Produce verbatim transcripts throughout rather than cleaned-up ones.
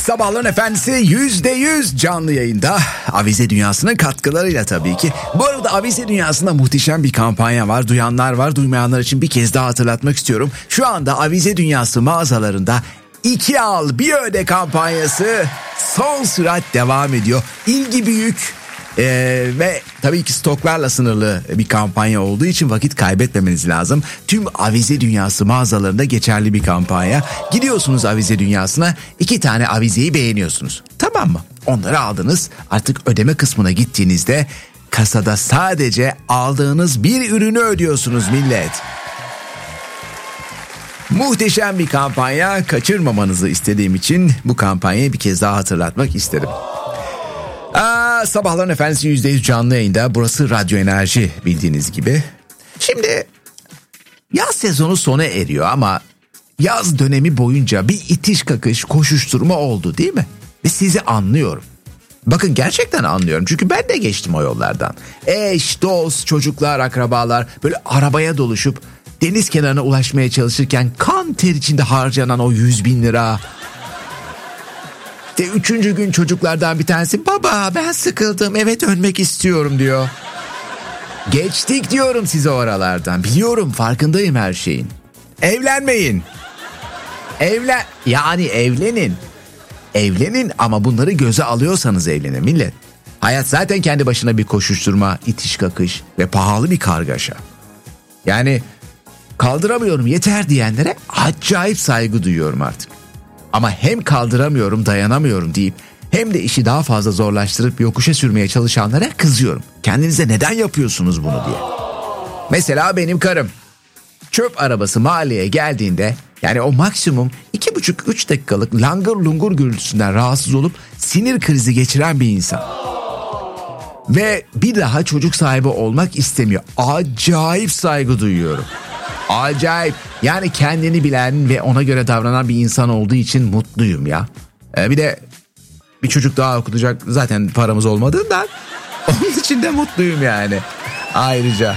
Sabahların Efendisi yüzde yüz canlı yayında. Avize Dünyası'nın katkılarıyla tabii ki. Bu arada Avize Dünyası'nda muhteşem bir kampanya var. Duyanlar var, duymayanlar için bir kez daha hatırlatmak istiyorum. Şu anda Avize Dünyası mağazalarında iki al bir öde kampanyası son sürat devam ediyor. İlgi büyük. Ee, ve tabii ki stoklarla sınırlı bir kampanya olduğu için vakit kaybetmemeniz lazım. Tüm Avize Dünyası mağazalarında geçerli bir kampanya. Gidiyorsunuz Avize Dünyası'na, iki tane avizeyi beğeniyorsunuz. Tamam mı? Onları aldınız. Artık ödeme kısmına gittiğinizde kasada sadece aldığınız bir ürünü ödüyorsunuz millet. Muhteşem bir kampanya. Kaçırmamanızı istediğim için bu kampanyayı bir kez daha hatırlatmak isterim. Aa, Sabahların Efendisi yüzde yüz canlı yayında. Burası Radyo Enerji, bildiğiniz gibi. Şimdi yaz sezonu sona eriyor ama yaz dönemi boyunca bir itiş kakış koşuşturma oldu değil mi? Ve sizi anlıyorum. Bakın gerçekten anlıyorum, çünkü ben de geçtim o yollardan. Eş, dost, çocuklar, akrabalar böyle arabaya doluşup deniz kenarına ulaşmaya çalışırken kan ter içinde harcanan o yüz bin lira... De üçüncü gün çocuklardan bir tanesi baba ben sıkıldım eve dönmek istiyorum diyor. Geçtik diyorum size oralardan, biliyorum, farkındayım her şeyin. Evlenmeyin. Evlen yani evlenin. Evlenin ama bunları göze alıyorsanız evlenin millet. Hayat zaten kendi başına bir koşuşturma, itiş kakış ve pahalı bir kargaşa. Yani kaldıramıyorum yeter diyenlere acayip saygı duyuyorum artık. Ama hem kaldıramıyorum, dayanamıyorum deyip hem de işi daha fazla zorlaştırıp yokuşa sürmeye çalışanlara kızıyorum. Kendinize neden yapıyorsunuz bunu diye. Mesela benim karım. Çöp arabası mahalleye geldiğinde, yani o maksimum iki buçuk üç dakikalık langır lungur gürültüsünden rahatsız olup sinir krizi geçiren bir insan. Ve bir daha çocuk sahibi olmak istemiyor. Acayip saygı duyuyorum. Acayip. Yani kendini bilen ve ona göre davranan bir insan olduğu için mutluyum ya. Ee, bir de bir çocuk daha okutacak zaten paramız olmadığından onun için de mutluyum yani. Ayrıca.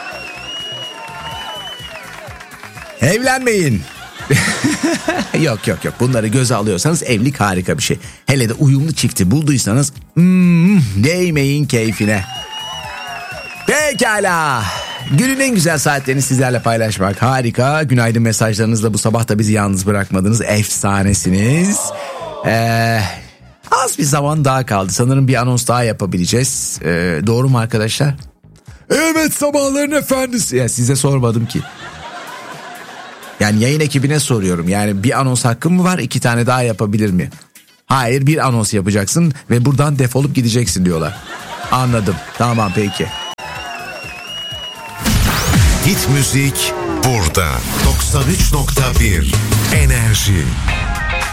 Evlenmeyin. yok yok yok bunları göze alıyorsanız evlilik harika bir şey. Hele de uyumlu çifti bulduysanız hmm, değmeyin keyfine. Pekala. Günün en güzel saatlerini sizlerle paylaşmak harika. Günaydın mesajlarınızla bu sabah da bizi yalnız bırakmadınız. Efsanesiniz. Ee, az bir zaman daha kaldı. Sanırım bir anons daha yapabileceğiz. Ee, doğru mu arkadaşlar? Evet, Sabahların Efendisi. Ya size sormadım ki. Yani yayın ekibine soruyorum. Yani bir anons hakkım mı var? İki tane daha yapabilir mi? Hayır, bir anons yapacaksın ve buradan defolup gideceksin diyorlar. Anladım. Tamam peki. Hit müzik burada. doksan üç nokta bir Enerji.